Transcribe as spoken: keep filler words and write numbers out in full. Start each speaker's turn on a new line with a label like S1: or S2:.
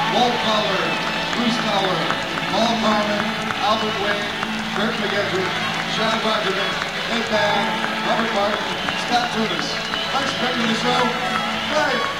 S1: Walt Fowler, Bruce Fowler, Paul Carmen, Albert Wayne, Bert McGedrick, Sean Rogers, Ed Bad, Robert Martin, Scott Tunis. Thanks for coming to the show. Good night.